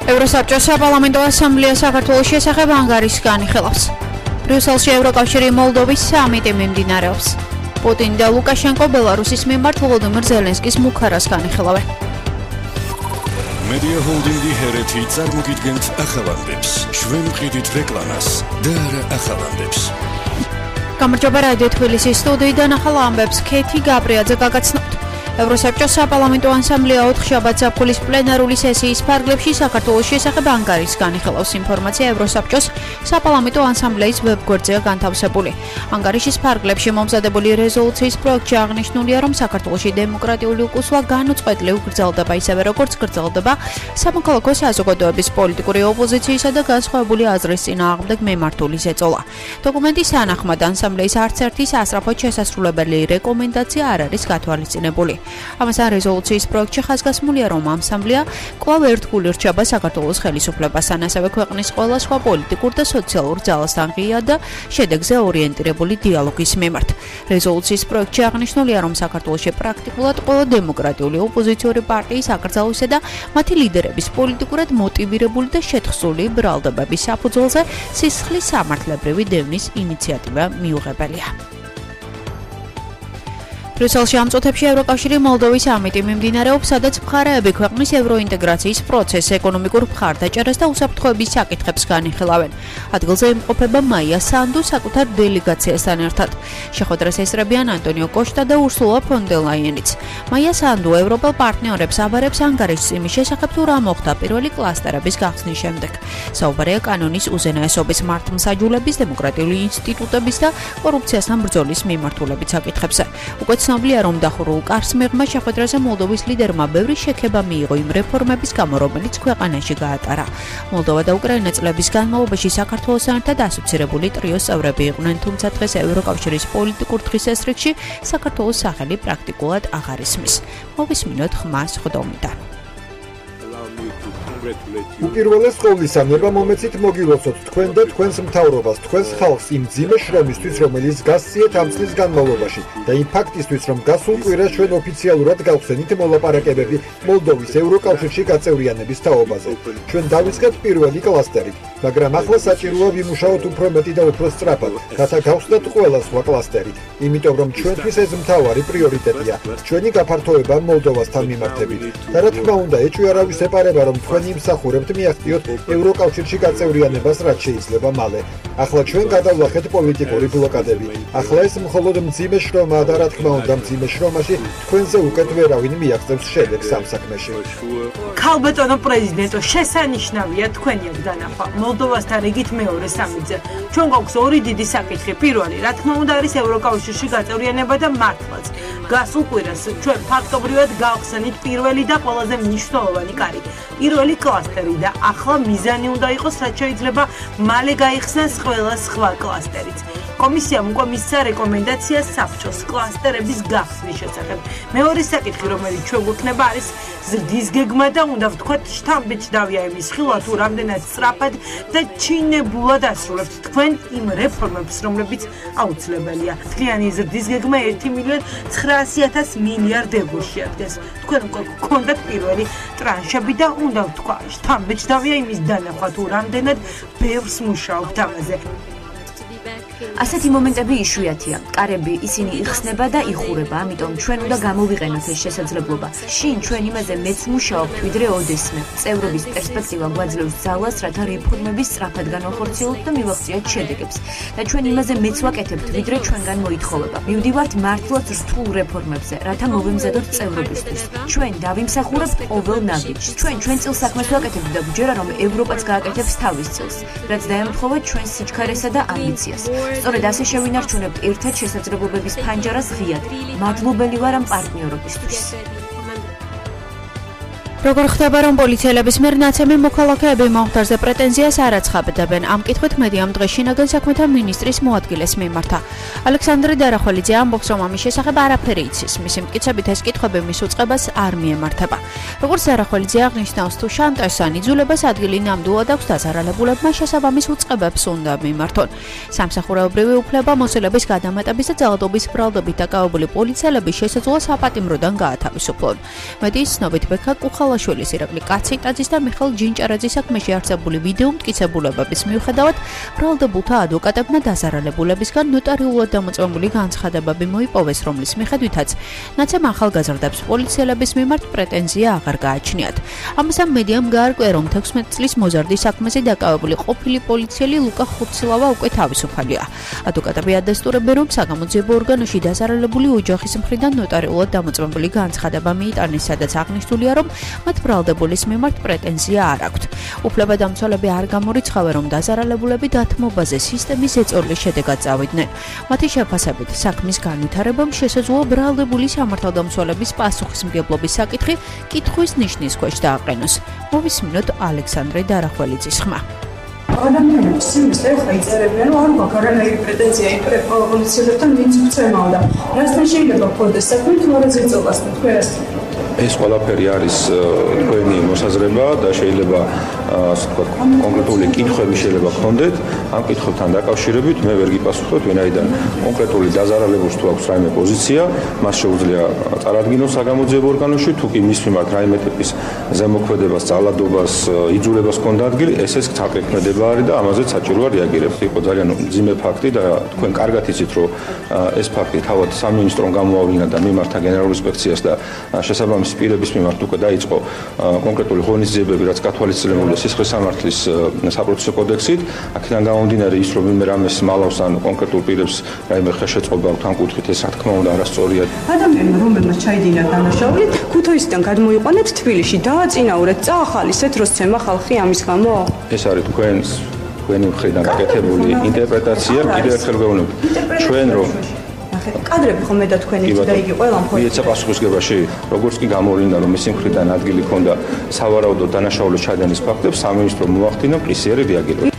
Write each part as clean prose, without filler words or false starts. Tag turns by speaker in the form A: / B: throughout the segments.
A: ევროსაბჭოს საპარლამენტო ასამბლეა საქართველოს შესახებ ანგარიშს განიხილავს. ბრიუსელში ევროკავშირი მოლდოვის სამიტი მიმდინარეობს. პუტინი და ლუკაშენკო ბელარუსის მიმართ ვოლოდიმირ ზელენსკის მუქარას განიხილავენ.
B: Media holdingi hereti წარმოგიდგენთ ახალანდებს. ჩვენ ვყიდით რეკლამას და არა ახალანდებს.
A: გამარჯობა რადიო თბილისის სტუდიიდან ახალ ამბებს ქეთი გაბრიაძე გაგაცნობთ. ევროსაბჭოს საპარლამენტო ასამბლეა 4 შაბათს აფხულის პლენარული სესიის ფარგლებში საქართველოს შესახებ ანგარიშს განიხილავს. ინფორმაცია ევროსაბჭოს საპარლამენტო ასამბლეის ვებგვერდზეა განთავსებული. ანგარიშის ფარგლებში მომზადებული რეზოლუციის პროექტში აღნიშნულია, რომ საქართველოში დემოკრატიული უკუსვა განუწყვეტლივ გრძელდება, ისევე როგორც გრძელდება სამოქალაქო საზოგადოების პოლიტიკური ოპოზიციისა და განსხვავებული აზრის წინააღმდეგ მიმართული ზეწოლა. დოკუმენტის თანახმად ასამბლეის არც ერთი სასწრაფოდ შესასრულებელი რეკომენდაცია არ არის გათვალისწინებული. ამასთან რეზოლუციის პროექტში ხაზგასმულია, რომ ასამბლეა კვლავ ერთგული რჩება საქართველოს ხელისუფლებასთან, ასევე ქვეყნის ყველა სხვა პოლიტიკურ და სოციალურ ძალასთან ღია და შედეგზე ორიენტირებული დიალოგის მიმართ. რეზოლუციის პროექტში აღნიშნულია, რომ საქართველოში პრაქტიკულად ყველა დემოკრატიული ოპოზიციური პარტიის აკრძალვისა და მათი ლიდერების პოლიტიკურად მოტივირებული და შეთხზული ბრალდებების საფუძველზე სისხლის სამართლებრივი დევნის ინიციატივა მიუღებელია. ბრიუსელში ამ წუთებში ევროკავშირი მოლდოვის სამიტი მიმდინარეობს, სადაც მხარეები ქვეყნის ევროინტეგრაციის პროცესს, ეკონომიკურ მხარდაჭერას და უსაფრთხოების საკითხებს განიხილავენ. ადგილზე იმყოფება მაია სანდუ საკუთარ დელეგაციასთან ერთად. შეხვედრას ესწრებიან ანტონიო კოშტა და ურსულა ფონ დერ ლაიენიც. მაია სანდუ ევროპელ პარტნიორებს აბარებს ანგარიშს იმის შესახებ, თუ რა მოხდა პირველი კლასტერების გახსნის შემდეგ. საუბარია კანონის უზენაესობის მართლმსაჯულების, დემოკრატიული ინსტიტუტების და კორუფციასთან ბრძოლის მიმართულებით საკითხებზე. უკვე ცნობილია, რომ დახურულ კარს მიღმა შეხვედრაზე მოლდოვის ლიდერმა ბევრი შექება მიიღო იმ რეფორმების გამო, რომელიც ქვეყანაში გაატარა. მოლდოვა და უკრაინა წლების განმავლობაში საქართველოსთან ერთად ასოცირებული ტრიოს წევრები იყვნენ, თუმცა დღეს ევროკავშირის პოლიტიკურ დღესასწრებში საქართველოს სახელი პრაქტიკულად აღარ ისმის. მოვისმინოთ ხმას ხდომიდან.
C: უპირველეს ყოვლისა, ნება მომეცით მოგილოცოთ თქვენ და თქვენს მთავრობას, თქვენს ხალხს იმ მძიმე შრომისთვის, რომელიც გასციეთ ამ წლის განმავლობაში და იმ ფაქტისთვის, რომ გასულ კვირას ჩვენ ოფიციალურად გავხსენით მოლაპარაკებები მოლდოვის ევროკავშირში გაწევრიანების თაობაზე. ჩვენ დავიწყეთ პირველი კლასტერით, მაგრამ ახლა საჭიროა ვიმუშაოთ უფრო მეტი და უფრო სწრაფად, რათა გავხსნათ ყველა სხვა კლასტერი. იმიტომ რომ ჩვენთვის ეს მთავარი პრიორიტეტია, ჩვენი გაფართოება მოლდოვასთან მიმართებით. და რა თქმა უნდა, ეჭვი ეპარება, რომ თქვენ იმსახურებთ მიაღწიოთ ევროკავშირში გაწევრიანებას რაც შეიძლება მალე. ახლა ჩვენ გადავლახეთ პოლიტიკური ბლოკადები. ახლა ეს მხოლოდ მძიმე შრომაა და რა თქმა უნდა მძიმე შრომაში თქვენზე უკეთ ვერავინ მიაღწევს შედეგს ამ საქმეში.
D: ქალბატონო პრეზიდენტო, შესანიშნავია თქვენი აქ დანახვა. მოლდოვასთან რიგით მეორე სამიტზე. ჩვენ გვაქვს ორი დიდი საკითხი. პირველი, რა თქმა უნდა, არის ევროკავშირში გაწევრიანება და მართლაც. გასულ კვირას ჩვენ ფაქტობრივად გავხსენით პირველი და ყველაზე მნიშვნელოვანი კარი. პირველი კლასტერი და ახლა მიზანი უნდა იყოს, რაც შეიძლება მალე გაიხსნას ყველა სხვა კლასტერიც. კომისიამ უკვე მისცა რეკომენდაციას საბჭოს კლასტერების გახსნის შესახებ. მეორე საკითხი, რომელიც ჩვენ გვექნება, არის ზრდის გეგმა და უნდა ვთქვათ, შთამბეჭდავია იმის ხილვა, თუ რამდენად სწრაფად და ჩინებულად ასრულებთ თქვენ იმ რეფორმებს, რომლებიც აუცილებელია. მთლიანი ზრდის გეგმა 1.900.000 მილიარდ ევროს შეადგენს. თქვენ უკვე გქონდათ პირველი ტრანშები და უნდა ვთქვა, შთამბეჭდავია იმის დანახვა, თუ რამდენად ბევრს მუშაობთ ამაზე.
E: ასეთი მომენტები იშვიათია. კარები ისინი იხსნება და იხურება, ამიტომ ჩვენ უნდა გამოვიყენოთ ეს შესაძლებლობა. შინ ჩვენ იმაზე მეც მუშაობთ, ვიდრე ოდესმე. წევრობის პერსპექტივა გვაძლევს ძალას, რათა რეფორმები სწრაფად განვახორციელოთ და მივაღწიოთ შედეგებს. და ჩვენ იმაზე მეც ვაკეთებთ, ვიდრე ჩვენგან მოითხოვება. მივდივართ მართლაც რთულ რეფორმებზე, რათა მოვემზადოთ წევრობისთვის. ჩვენ დავიმსახურებთ ყოველ ნაბიჯს. ჩვენ წილ საქმეს ვაკეთებთ და გვჯერა, რომ ევროპაც გააკეთებს თავის წილს, რაც დაემთხოვა ჩვენს სიჩქარესა და ამბიციას. სწორედ ასე შევინარჩუნებთ ერთად შესაძლებლობების ფანჯარას ღიად. მადლობელი ვარ ამ პარტნიორობისთვის.
A: როგორ ხდება, რომ პოლიციელების მიერ ნაცემი მოქალაქეები მომხდარზე პრეტენზიას არ აცხადებენ? ამ კითხვით მედიამ დღეს შინაგან საქმეთა მინისტრის მოადგილეს მიმართა. ალექსანდრე დარახველიძე ამბობს, რომ ამის შესახებ არაფერი იცის. მისი მტკიცებით ეს კითხვები მის უწყებას არ მიემართება. როგორც დარახველიძე აღნიშნავს, თუ შანტაჟს ან იძულებას ადგილი ნამდვილად აქვს დაზარალებულებმა შესაბამის უწყებებს უნდა მიმართონ. სამსახურეობრივი უფლება მოსილების გადამეტების და ძალადობის ბრალდებით დაკავებული პოლიციელები შესაძლოა საპატიმროდან გაათავისუფლონ. მედიის ცნობით ბექა კუხალაძე ბალაშვილის, ირაკლი კაციტაძის და მიხეილ ჯინჭარაძის საქმეში არსებული ვიდეო მტკიცებულებების მიუხედავად ბრალდებულთა ადვოკატებმა დაზარალებულებისგან ნოტარიულად დამოწმებული განცხადებები მოიპოვეს, რომლის მიხედვითაც ნაცემ ახალგაზრდებს პოლიციელების მიმართ პრეტენზია აღარ გააჩნიათ. ამასთან მედიამ გაარკვია, რომ 16 წლის მოზარდის საქმეზე დაკავებული ყოფილი პოლიციელი ლუკა ხურცილავა უკვე თავისუფალია. ადვოკატები ადასტურებენ, რომ საგამოძიებო ორგანოში დაზარალებული ოჯახის მხრიდან ნოტარიულად დამოწმებული განცხადება მიიტანეს, სადაც აღნიშნულია, რომ მათ ბრალდებულის მიმართ პრეტენზია არ აქვთ. უფლებადამცველები არ გამორიცხავენ, რომ დაზარალებულები დათმობაზე სისტემის ზეწოლის შედეგად წავიდნენ. მათი შეფასებით, საქმის განვითარებამ შესაძლოა ბრალდებულის სამართალდამცველების პასუხისმგებლობის საკითხი კითხვის ნიშნის ქვეშ დააყენოს. მოვისმინოთ ალექსანდრე დარახველიძის ხმა.
F: ადამიანებს სიმსტე ხა იწერებიან, რომ არ მაქვს არანაირი პრეტენზია იმ პოლიციელებთან, ვინც გწევდა. რასთან შეიძლება გქონდეს საქმე, თუ არა ზეწოლასთან, თქვენ რასთან?
G: ეს ყველაფერი არის თქვენი მოსაზრება და შეიძლება ასე ვთქვათ კონკრეტული კითხვები შეიძლება გქონდეთ. ამ კითხვებთან დაკავშირებით მე ვერ გიპასუხებთ, ვინაიდან კონკრეტული დაზარალებულს თუ აქვს რაიმე პოზიცია, მას შეუძლია წარადგინოს საგამოძიებო ორგანოში, თუ კი მის მიმართ რაიმე ტიპის ზემოქმედებას, ძალადობას, იძულებას ჰქონდა ადგილი, ეს თაკრექმედება არის და ამაზე საჭიროა რეაგირება. იყო ძალიან მძიმე ფაქტი და თქვენ კარგად იცით, რომ ეს ფაქტი თავად სამინისტრომ გამოავლინა და მიმართა გენერალურ ინსპექციას და შესაბამის პირების მიმართ უკვე დაიწყო კონკრეტული ღონისძიებები, რაც გათვალისწინებულია სისხლის სამართლის საპროცესო კოდექსით. აქედან გამომდინარე ის, რომ ვინმე რამეს მალავს ან კონკრეტულ პირებს რაიმე ხელშეწყობა აქვს ამ კუთხით, ეს რა თქმა უნდა არასწორია.
F: ადამიანმა, რომელმაც ჩაიდინა დანაშაული, ქუთოისიდან გადმოიყვანეთ თბილისში, დააწინაურეთ, წაახალისეთ, რომ ცემა ხალხი ამის გამო?
G: ეს არის თქვენი მხრიდან გაკეთებული ინტერპრეტაცია, კიდევ ერთხელ ვეუბნები. ჩვენ რომ
F: კადრები ხომ მე და თქვენი და იგი ყველა მხოლოდ
G: ვიეცა პასუხისგებაში, როგორც კი გამოვლინდა, რომ მისი მხრიდან ადგილი ჰქონდა სავარაუდო დანაშაულის ჩადენის ფაქტებს, სამინისტრო მოახდინა პრისიერი რეაგირება.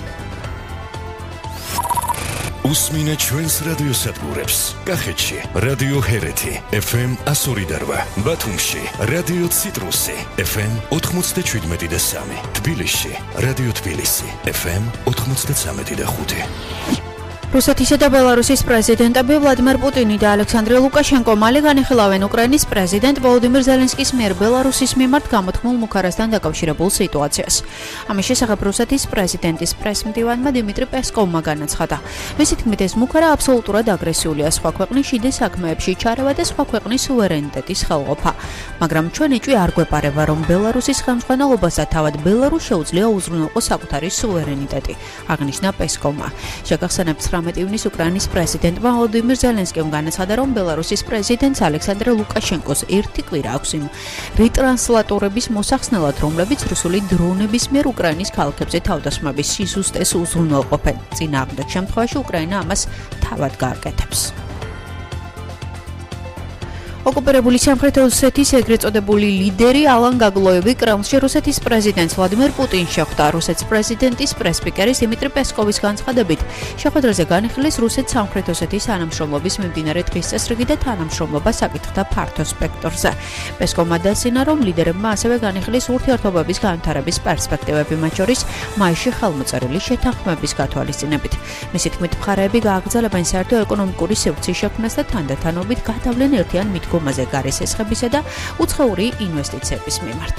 B: უსმინე ჩვენს რადიოსადგურებს. კახეთში რადიო ჰერეთი FM 102.8, ბათუმში რადიო ციტრუსი FM 97.3, თბილისში რადიო თბილისი FM 93.5.
A: რუსეთისა და ბელარუსის პრეზიდენტები ვლადიმერ პუტინი და ალექსანდრე ლუკაშენკო მალე განიხილავენ უკრაინის პრეზიდენტ ვოლოდიმირ ზელენსკის მიერ ბელარუსის მიმართ გამოთქმულ მუხარასთან დაკავშირებულ სიტუაციას. ამის შესახებ რუსეთის პრეზიდენტის პრესმდივანმა დიმიტრი პესკოვმა განაცხადა. მისი თქმით, ეს მუხარა აბსოლუტურად აგრესიულია სხვა ქვეყნის შიდა საქმეებში ჩარევა და სხვა ქვეყნის სუვერენიტეტის ხელყოფა. მაგრამ ჩვენ ეჭვი არ გვეპარება, რომ ბელარუსის ხელმძღვანელობას და თავად ბელარუსს შეუძლია უზრუნველყოს საკუთარი სუვერენიტეტი, აღნიშნა პესკოვმა. შეგახსენებთ 19 ივნის უკრაინის პრეზიდენტმა ვოლოდიმირ ზელენსკიმ განაცხადა, რომ ბელარუსის პრეზიდენტს ალექსანდრე ლუკაშენკოს ერთი კვირა აქვს იმ რეტრანსლატორების მოსახსნელად, რომლებიც რუსული დრონების მიერ უკრაინის ქალაქებზე თავდასხმების სიზუსტეს უზრუნველყოფენ. წინააღმდეგ შემთხვევაში უკრაინა ამას თავად გააკეთებს. ოკუპირებული სამხრეთ ოსეთის ეგრეთ წოდებული ლიდერი ალან გაგლოევი კრემლში რუსეთის პრეზიდენტს ვლადიმერ პუტინს შეხვდა. რუსეთის პრეზიდენტის პრესპიკერის დიმიტრი პესკოვის განცხადებით, შეხვედრაზე განიხილეს რუსეთის სამხრეთ ოსეთის თანამშრომლობის მიმდინარე დღის წესრიგი და თანამშრომლობა საკითხთა ფართო სპექტრზე. პესკოვმა დასცინა, რომ ლიდერებმა ასევე განიხილეს ურთიერთობების განვითარების პერსპექტივები, მათ შორის მაისში ხელმოწერილი შეთანხმების გათვალისწინებით. მისი თქმით, მხარეები გააგრძელებენ საერთო ეკონომიკური სივრცის შექმნას და თანდათანობით გადავლენ ერთიან მიდგომაზე გარის ესხებისა და უცხოური ინვესტიციების მიმართ.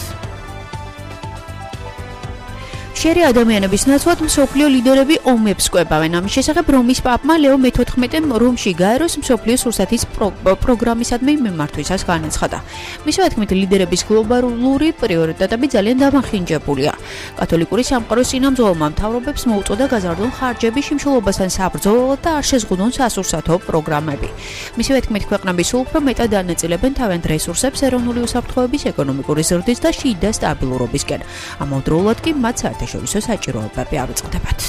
A: შერი ადამიანების ნაცვლად მსოფლიო ლიდერები ომებს კვებავენ. ამის შესახებ რომის პაპმა ლეო მე-14-მ რომში გაეროს მსოფლიოს რუსეთის პროგრამისადმი მიმართვისას განაცხადა. მისივე თქმით, ლიდერების გლობალური პრიორიტეტები ძალიან დამახინჯებულია. კათოლიკური სამყაროს წინამძღოლმა მთავრობებს მოუწოდა გაზარდონ ხარჯების შიმშილობასთან საბრძოლოდ და არ შეზღუდონ სასურსათო პროგრამები. მისივე თქმით, ქვეყნები სულ უფრო მეტად ანაწილებენ თავიანთ რესურსებს ეროვნული უსაფრთხოების, ეკონომიკური ზრდის და შიდა სტაბილურობისკენ. ამავდროულად კი მათ საერთაშორისო საჭიროებები ავიწყდებათ.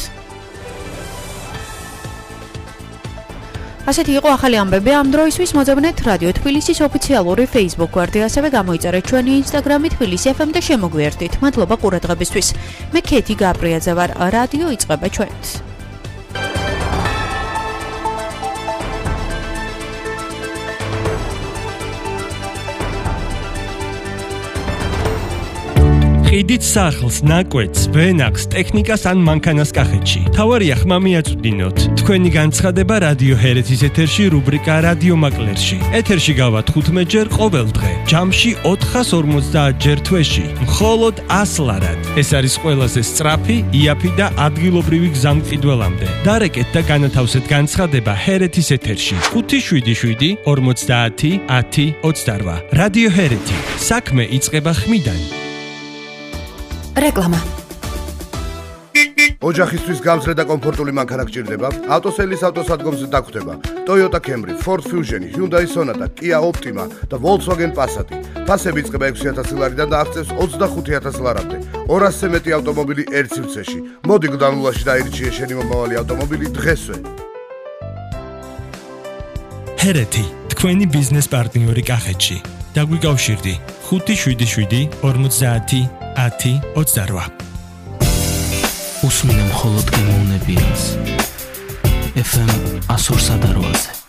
A: ასეთი იყო ახალი ამბები ამ დროისთვის. მოძებნეთ რადიო თბილისის ოფიციალური Facebook გვერდი, ასევე გამოიწერეთ ჩვენი Instagram თბილისი FM და შემოგვიერთდით. მადლობა ყურადღებისთვის. მე ქეთი გაბრიაძე ვარ. რადიო იწყება ჩვენით.
H: ყიდით სახლს, ნაკვეთს, ვენახს, ტექნიკას ან მანქანას კახეთში. თავარია ხმა მიაწვდინოთ. თქვენი განცხადება რადიო ჰერეთის ეთერში რუბრიკა რადიო მაკლერში. ეთერში გავა 15 ჯერ ყოველ დღე. ჯამში 450 ჯერ თვეში. მხოლოდ 100 ლარად. ეს არის ყველაზე სწრაფი, იაფი და ადგილობრივი გზამყიდველამდე. დარეკეთ და განათავსეთ განცხადება ჰერეთის ეთერში. 577 50 10 28. რადიო ჰერეთი. საქმე იწყება ხმიდან.
E: რეკლამა.
I: ოჯახისთვის გამძლე და კომფორტული მანქანა გჭირდება? ავტოსელის ავტოსადგომზე დაგხვდება Toyota Camry, Ford Fusion, Hyundai Sonata, Kia Optima და Volkswagen Passat. ფასები იწყება 6000 ლარიდან და აღწევს 25000 ლარამდე. 200-ზე მეტი ავტომობილი ერთ სივრცეში. მოდი გდანულაში დაირჩიე შენი მომავალი ავტომობილი დღესვე.
H: ჰერეთი, თქვენი ბიზნეს პარტნიორი კახეთში. დაგვიკავშირდი 577 50 10 28.
J: უსმინე მხოლოდ გემოვნებიანს FM 102.8-ზე.